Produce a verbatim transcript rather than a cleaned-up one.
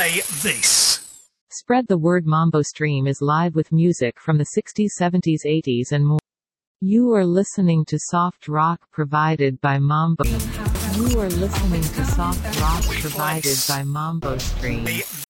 play this. Spread the word. Mambo Stream is live with music from the sixties, seventies, eighties and more. You are listening to soft rock provided by Mambo. You are listening to soft rock provided by Mambo Stream.